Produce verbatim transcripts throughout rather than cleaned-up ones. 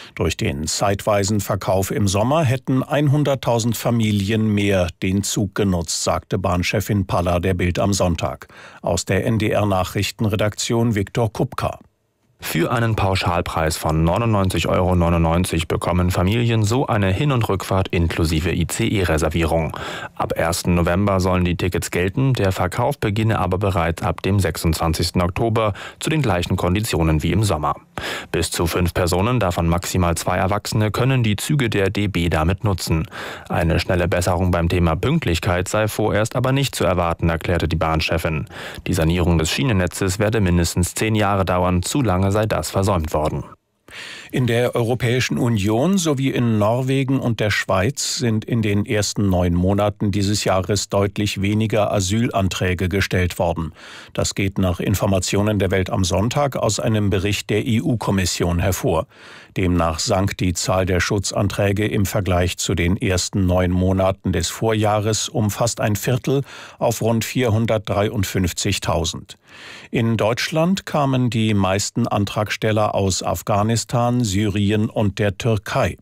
Durch den zeitweisen Verkauf im Sommer hätten hunderttausend Familien mehr den Zug genutzt, sagte Bahnchefin Palla der Bild am Sonntag. Aus der N D R-Nachrichtenredaktion Viktor Kupka. Für einen Pauschalpreis von neunundneunzig Euro neunundneunzig bekommen Familien so eine Hin- und Rückfahrt inklusive I C E-Reservierung. Ab ersten November sollen die Tickets gelten, der Verkauf beginne aber bereits ab dem sechsundzwanzigsten Oktober zu den gleichen Konditionen wie im Sommer. Bis zu fünf Personen, davon maximal zwei Erwachsene, können die Züge der D B damit nutzen. Eine schnelle Besserung beim Thema Pünktlichkeit sei vorerst aber nicht zu erwarten, erklärte die Bahnchefin. Die Sanierung des Schienennetzes werde mindestens zehn Jahre dauern, zu lange sei das versäumt worden. In der Europäischen Union sowie in Norwegen und der Schweiz sind in den ersten neun Monaten dieses Jahres deutlich weniger Asylanträge gestellt worden. Das geht nach Informationen der Welt am Sonntag aus einem Bericht der E U-Kommission hervor. Demnach sank die Zahl der Schutzanträge im Vergleich zu den ersten neun Monaten des Vorjahres um fast ein Viertel auf rund vierhundertdreiundfünfzigtausend. In Deutschland kamen die meisten Antragsteller aus Afghanistan, Syrien und der Türkei.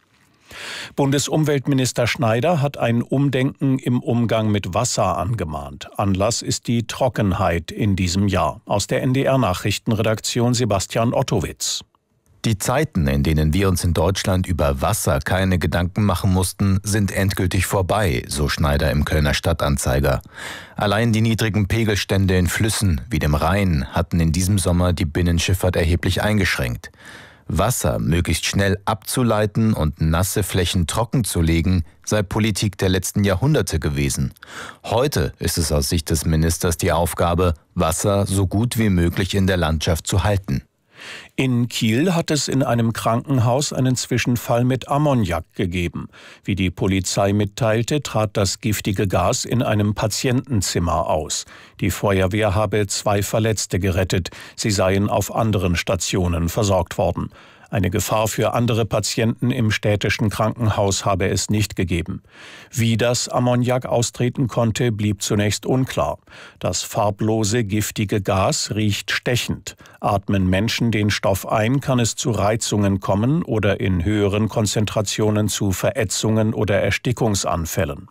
Bundesumweltminister Schneider hat ein Umdenken im Umgang mit Wasser angemahnt. Anlass ist die Trockenheit in diesem Jahr. Aus der N D R-Nachrichtenredaktion Sebastian Ottowitz. Die Zeiten, in denen wir uns in Deutschland über Wasser keine Gedanken machen mussten, sind endgültig vorbei, so Schneider im Kölner Stadtanzeiger. Allein die niedrigen Pegelstände in Flüssen wie dem Rhein hatten in diesem Sommer die Binnenschifffahrt erheblich eingeschränkt. Wasser möglichst schnell abzuleiten und nasse Flächen trocken zu legen, sei Politik der letzten Jahrhunderte gewesen. Heute ist es aus Sicht des Ministers die Aufgabe, Wasser so gut wie möglich in der Landschaft zu halten. In Kiel hat es in einem Krankenhaus einen Zwischenfall mit Ammoniak gegeben. Wie die Polizei mitteilte, trat das giftige Gas in einem Patientenzimmer aus. Die Feuerwehr habe zwei Verletzte gerettet. Sie seien auf anderen Stationen versorgt worden. Eine Gefahr für andere Patienten im städtischen Krankenhaus habe es nicht gegeben. Wie das Ammoniak austreten konnte, blieb zunächst unklar. Das farblose, giftige Gas riecht stechend. Atmen Menschen den Stoff ein, kann es zu Reizungen kommen oder in höheren Konzentrationen zu Verätzungen oder Erstickungsanfällen.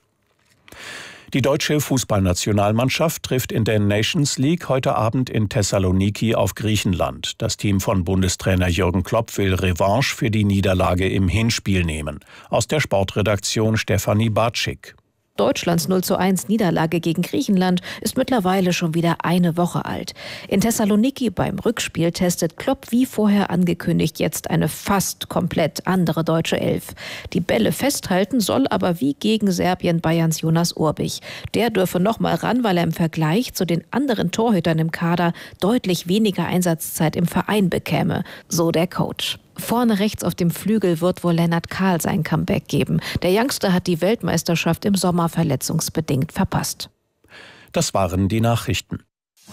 Die deutsche Fußballnationalmannschaft trifft in der Nations League heute Abend in Thessaloniki auf Griechenland. Das Team von Bundestrainer Jürgen Klopp will Revanche für die Niederlage im Hinspiel nehmen. Aus der Sportredaktion Stefanie Bartschik. Deutschlands null zu eins Niederlage gegen Griechenland ist mittlerweile schon wieder eine Woche alt. In Thessaloniki beim Rückspiel testet Klopp wie vorher angekündigt jetzt eine fast komplett andere deutsche Elf. Die Bälle festhalten soll aber wie gegen Serbien Bayerns Jonas Urbich. Der dürfe noch mal ran, weil er im Vergleich zu den anderen Torhütern im Kader deutlich weniger Einsatzzeit im Verein bekäme, so der Coach. Vorne rechts auf dem Flügel wird wohl Lennart Kahl sein Comeback geben. Der Youngster hat die Weltmeisterschaft im Sommer verletzungsbedingt verpasst. Das waren die Nachrichten.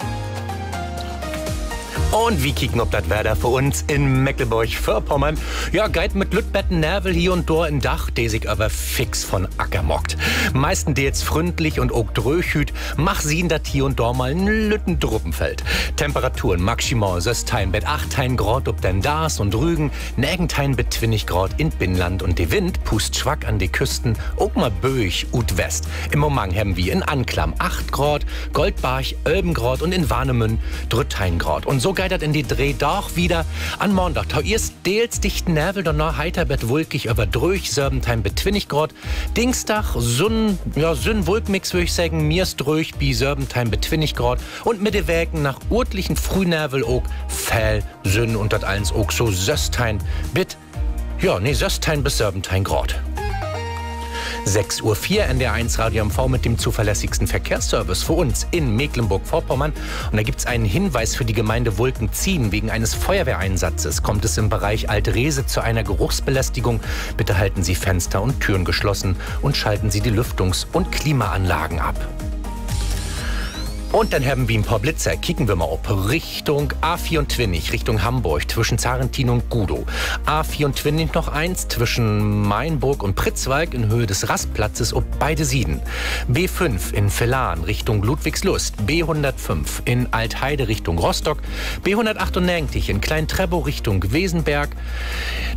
Und wie kicken ob das Wetter für uns in Mecklenburg-Vorpommern? Ja, geht mit Lütbetten Nervel hier und da in Dach, der sich aber fix von Acker mockt. Meisten jetzt freundlich und auch dröchüt, mach sie dat hier und da mal ein Lütten Druppenfeld. Temperaturen maximal sechzehn bis achtzehn Grad ob den Dars und Rügen, negentehn bis zwanzig Grad in Binnenland und die Wind pust schwack an die Küsten, auch mal böig ut West. Im Moment haben wir in Anklam acht Grad, Goldbach elf Grad und in Warnemünde dreizehn Grad. Und so geht das in die Dreh doch wieder an Montag. Tau erst deels dichten Nervel, danach heiter bet wolkig über dröch, Serbentheim bet zwanzig Grad. Dienstag, Sonn, ja, Sonn-Wolkmix würde ich sagen, mir ist dröch, bi Serbentheim bet zwanzig Grad. Und mit den Wägen nach urtlichen Frühnervel auch Fell, Sonn und das eins auch so Söstein bit, ja, nee, Söstein bis Serbentheim Grad. sechs Uhr vier N D R eins Radio M V mit dem zuverlässigsten Verkehrsservice für uns in Mecklenburg-Vorpommern. Und da gibt es einen Hinweis für die Gemeinde Wolkenziehen. Wegen eines Feuerwehreinsatzes kommt es im Bereich Alte Rehse zu einer Geruchsbelästigung. Bitte halten Sie Fenster und Türen geschlossen und schalten Sie die Lüftungs- und Klimaanlagen ab. Und dann haben wir ein paar Blitzer. Kicken wir mal ob Richtung A vierundzwanzig, Richtung Hamburg, zwischen Zarentin und Gudow. A vierundzwanzig noch eins zwischen Mainburg und Pritzwalk in Höhe des Rastplatzes ob beide Sieden. B fünf in Vellan Richtung Ludwigslust. B hundertfünf in Altheide Richtung Rostock. B hundertachtundneunzig in Klein-Trebow Richtung Wesenberg.